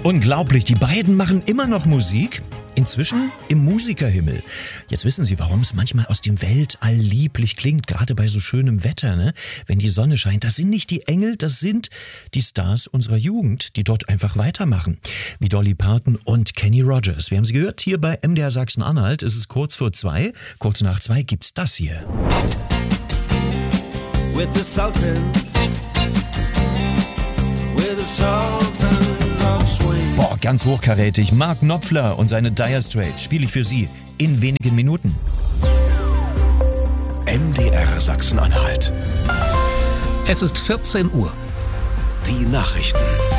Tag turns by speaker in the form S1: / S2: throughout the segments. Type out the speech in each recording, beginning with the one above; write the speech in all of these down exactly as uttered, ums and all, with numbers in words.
S1: Unglaublich, die beiden machen immer noch Musik. Inzwischen im Musikerhimmel. Jetzt wissen Sie, warum es manchmal aus dem Weltall lieblich klingt, gerade bei so schönem Wetter, ne? Wenn die Sonne scheint. Das sind nicht die Engel, das sind die Stars unserer Jugend, die dort einfach weitermachen. Wie Dolly Parton und Kenny Rogers. Wir haben sie gehört hier bei M D R Sachsen-Anhalt. Es ist kurz vor zwei. Kurz nach zwei gibt's das hier.
S2: With the Sultans, with the Sultans of Swing.
S1: Boah, ganz hochkarätig. Mark Knopfler und seine Dire Straits spiele ich für Sie in wenigen Minuten.
S3: M D R Sachsen-Anhalt.
S4: Es ist vierzehn Uhr.
S3: Die Nachrichten.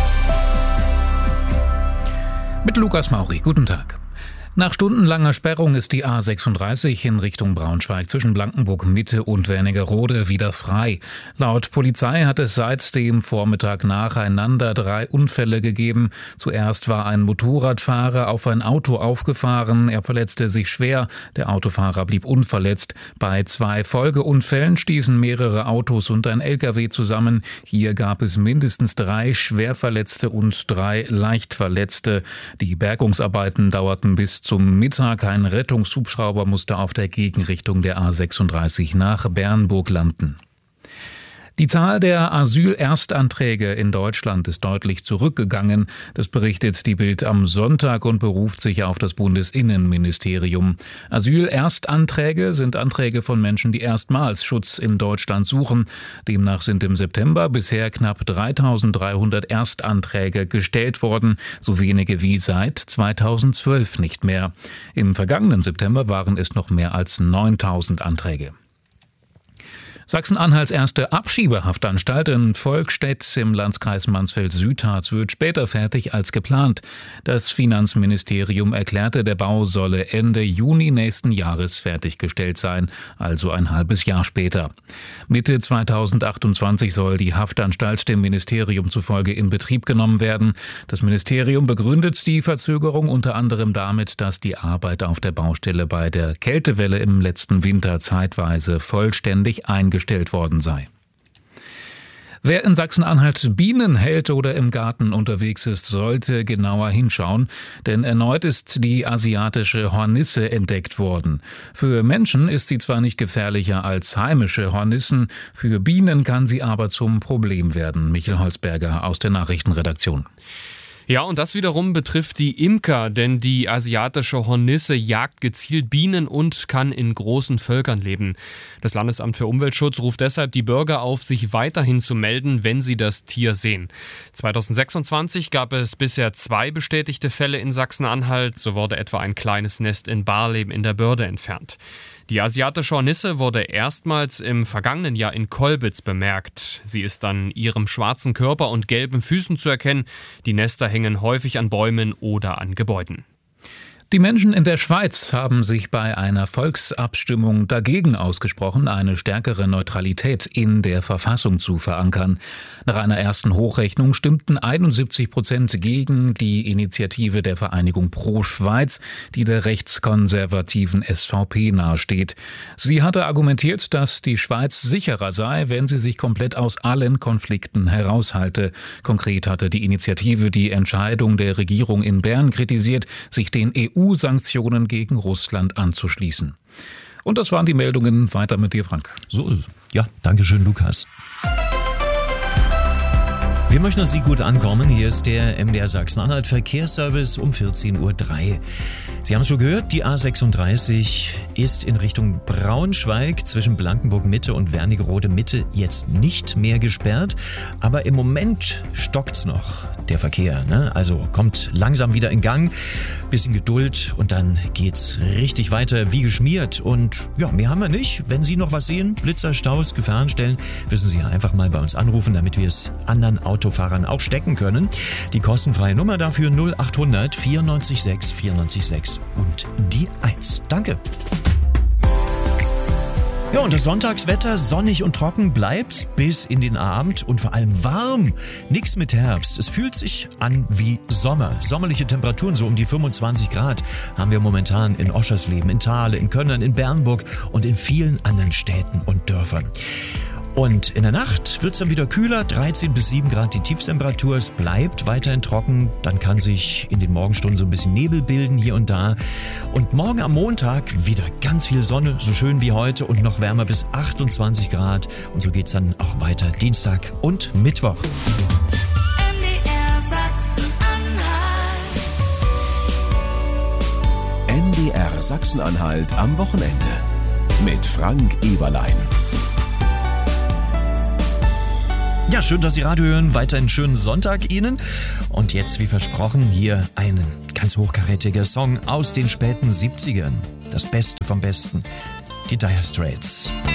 S4: Mit Lukas Mauri. Guten Tag. Nach stundenlanger Sperrung ist die A sechsunddreißig in Richtung Braunschweig zwischen Blankenburg Mitte und Wernigerode wieder frei. Laut Polizei hat es seit dem Vormittag nacheinander drei Unfälle gegeben. Zuerst war ein Motorradfahrer auf ein Auto aufgefahren. Er verletzte sich schwer. Der Autofahrer blieb unverletzt. Bei zwei Folgeunfällen stießen mehrere Autos und ein L K W zusammen. Hier gab es mindestens drei Schwerverletzte und drei Leichtverletzte. Die Bergungsarbeiten dauerten bis zum Mittag. Ein Rettungshubschrauber musste auf der Gegenrichtung der A sechsunddreißig nach Bernburg landen. Die Zahl der Asylerstanträge in Deutschland ist deutlich zurückgegangen. Das berichtet die Bild am Sonntag und beruft sich auf das Bundesinnenministerium. Asylerstanträge sind Anträge von Menschen, die erstmals Schutz in Deutschland suchen. Demnach sind im September bisher knapp dreitausenddreihundert Erstanträge gestellt worden, so wenige wie seit zweitausendzwölf nicht mehr. Im vergangenen September waren es noch mehr als neuntausend Anträge. Sachsen-Anhalts erste Abschiebehaftanstalt in Volkstedt im Landkreis Mansfeld-Südharz wird später fertig als geplant. Das Finanzministerium erklärte, der Bau solle Ende Juni nächsten Jahres fertiggestellt sein, also ein halbes Jahr später. Mitte zweitausendachtundzwanzig soll die Haftanstalt dem Ministerium zufolge in Betrieb genommen werden. Das Ministerium begründet die Verzögerung unter anderem damit, dass die Arbeit auf der Baustelle bei der Kältewelle im letzten Winter zeitweise vollständig eingestellt gestellt worden sei. Wer in Sachsen-Anhalt Bienen hält oder im Garten unterwegs ist, sollte genauer hinschauen, denn erneut ist die asiatische Hornisse entdeckt worden. Für Menschen ist sie zwar nicht gefährlicher als heimische Hornissen, für Bienen kann sie aber zum Problem werden. Michael Holzberger aus der Nachrichtenredaktion.
S5: Ja, und das wiederum betrifft die Imker, denn die asiatische Hornisse jagt gezielt Bienen und kann in großen Völkern leben. Das Landesamt für Umweltschutz ruft deshalb die Bürger auf, sich weiterhin zu melden, wenn sie das Tier sehen. zweitausendsechsundzwanzig gab es bisher zwei bestätigte Fälle in Sachsen-Anhalt. So wurde etwa ein kleines Nest in Barleben in der Börde entfernt. Die asiatische Hornisse wurde erstmals im vergangenen Jahr in Kolbitz bemerkt. Sie ist an ihrem schwarzen Körper und gelben Füßen zu erkennen. Die Nester hängen häufig an Bäumen oder an Gebäuden.
S4: Die Menschen in der Schweiz haben sich bei einer Volksabstimmung dagegen ausgesprochen, eine stärkere Neutralität in der Verfassung zu verankern. Nach einer ersten Hochrechnung stimmten einundsiebzig Prozent gegen die Initiative der Vereinigung Pro Schweiz, die der rechtskonservativen S V P nahesteht. Sie hatte argumentiert, dass die Schweiz sicherer sei, wenn sie sich komplett aus allen Konflikten heraushalte. Konkret hatte die Initiative die Entscheidung der Regierung in Bern kritisiert, sich den E U-Sanktionen gegen Russland anzuschließen. Und das waren die Meldungen. Weiter mit dir, Frank.
S1: So ist es. Ja, danke schön, Lukas. Wir möchten, dass Sie gut ankommen. Hier ist der M D R Sachsen-Anhalt Verkehrsservice um vierzehn Uhr drei. Sie haben es schon gehört, die A sechsunddreißig ist in Richtung Braunschweig zwischen Blankenburg Mitte und Wernigerode Mitte jetzt nicht mehr gesperrt. Aber im Moment stockt's noch, der Verkehr, ne? Also kommt langsam wieder in Gang. Bisschen Geduld und dann geht's richtig weiter wie geschmiert. Und ja, mehr haben wir nicht. Wenn Sie noch was sehen, Blitzer, Staus, Gefahrenstellen, wissen Sie ja einfach mal bei uns anrufen, damit wir es anderen Autofahrern auch stecken können. Die kostenfreie Nummer dafür null achthundert vierundneunzig sechs vierundneunzig sechs und die eins. Danke. Ja, und das Sonntagswetter sonnig und trocken bleibt bis in den Abend und vor allem warm. Nix mit Herbst. Es fühlt sich an wie Sommer. Sommerliche Temperaturen, so um die fünfundzwanzig Grad, haben wir momentan in Oschersleben, in Thale, in Könnern, in Bernburg und in vielen anderen Städten und Dörfern. Und in der Nacht wird es dann wieder kühler, dreizehn bis sieben Grad die Tiefstemperatur. Es bleibt weiterhin trocken, dann kann sich in den Morgenstunden so ein bisschen Nebel bilden hier und da. Und morgen am Montag wieder ganz viel Sonne, so schön wie heute und noch wärmer bis achtundzwanzig Grad. Und so geht es dann auch weiter Dienstag und Mittwoch.
S6: M D R Sachsen-Anhalt.
S3: M D R Sachsen-Anhalt am Wochenende mit Frank Eberlein.
S1: Ja, schön, dass Sie Radio hören. Weiter einen schönen Sonntag Ihnen. Und jetzt, wie versprochen, hier ein ganz hochkarätiger Song aus den späten siebzigern. Das Beste vom Besten. Die Dire Straits.